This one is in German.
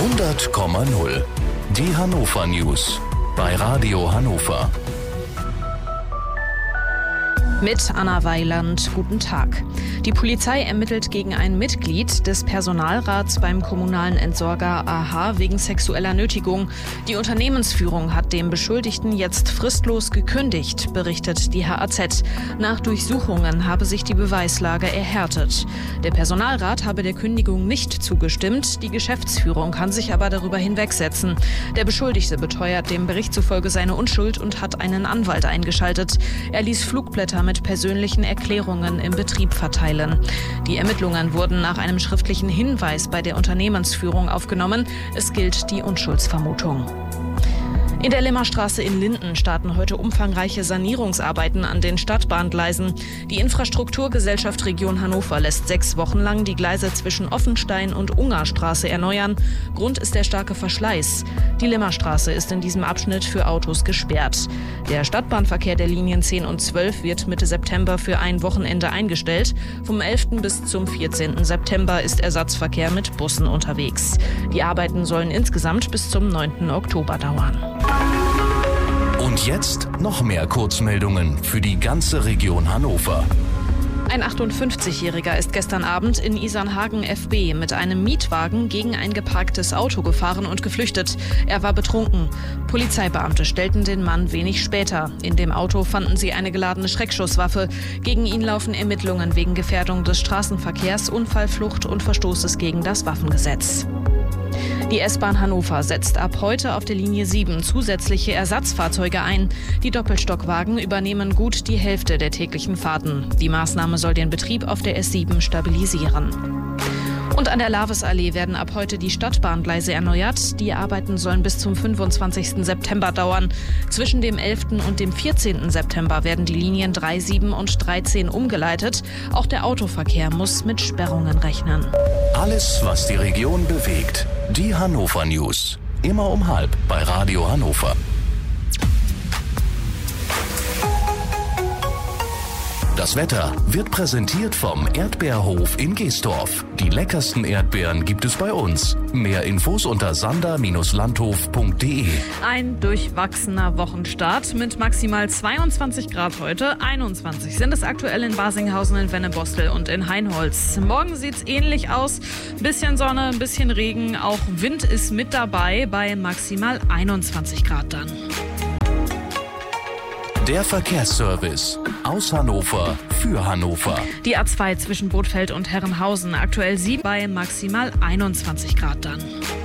100,0. Die Hannover News bei Radio Hannover. Mit Anna Weiland, guten Tag. Die Polizei ermittelt gegen ein Mitglied des Personalrats beim kommunalen Entsorger AH wegen sexueller Nötigung. Die Unternehmensführung hat dem Beschuldigten jetzt fristlos gekündigt, berichtet die HAZ. Nach Durchsuchungen habe sich die Beweislage erhärtet. Der Personalrat habe der Kündigung nicht zugestimmt, die Geschäftsführung kann sich aber darüber hinwegsetzen. Der Beschuldigte beteuert dem Bericht zufolge seine Unschuld und hat einen Anwalt eingeschaltet. Er ließ Flugblätter mit persönlichen Erklärungen im Betrieb verteilen. Die Ermittlungen wurden nach einem schriftlichen Hinweis bei der Unternehmensführung aufgenommen. Es gilt die Unschuldsvermutung. In der Limmerstraße in Linden starten heute umfangreiche Sanierungsarbeiten an den Stadtbahngleisen. Die Infrastrukturgesellschaft Region Hannover lässt 6 Wochen lang die Gleise zwischen Offenstein und Ungarstraße erneuern. Grund ist der starke Verschleiß. Die Limmerstraße ist in diesem Abschnitt für Autos gesperrt. Der Stadtbahnverkehr der Linien 10 und 12 wird Mitte September für ein Wochenende eingestellt. Vom 11. bis zum 14. September ist Ersatzverkehr mit Bussen unterwegs. Die Arbeiten sollen insgesamt bis zum 9. Oktober dauern. Und jetzt noch mehr Kurzmeldungen für die ganze Region Hannover. Ein 58-Jähriger ist gestern Abend in Isernhagen FB mit einem Mietwagen gegen ein geparktes Auto gefahren und geflüchtet. Er war betrunken. Polizeibeamte stellten den Mann wenig später. In dem Auto fanden sie eine geladene Schreckschusswaffe. Gegen ihn laufen Ermittlungen wegen Gefährdung des Straßenverkehrs, Unfallflucht und Verstoßes gegen das Waffengesetz. Die S-Bahn Hannover setzt ab heute auf der Linie 7 zusätzliche Ersatzfahrzeuge ein. Die Doppelstockwagen übernehmen gut die Hälfte der täglichen Fahrten. Die Maßnahme soll den Betrieb auf der S7 stabilisieren. Und an der Lavesallee werden ab heute die Stadtbahngleise erneuert. Die Arbeiten sollen bis zum 25. September dauern. Zwischen dem 11. und dem 14. September werden die Linien 3, 7 und 13 umgeleitet. Auch der Autoverkehr muss mit Sperrungen rechnen. Alles, was die Region bewegt. Die Hannover News. Immer um 12:30 bei Radio Hannover. Das Wetter wird präsentiert vom Erdbeerhof in Geestorf. Die leckersten Erdbeeren gibt es bei uns. Mehr Infos unter sander-landhof.de. Ein durchwachsener Wochenstart mit maximal 22 Grad heute. 21 sind es aktuell in Basinghausen, in Wennebostel und in Hainholz. Morgen sieht es ähnlich aus. Bisschen Sonne, ein bisschen Regen. Auch Wind ist mit dabei bei maximal 21 Grad dann. Der Verkehrsservice aus Hannover für Hannover. Die A2 zwischen Bothfeld und Herrenhausen aktuell 7 bei maximal 21 Grad dann.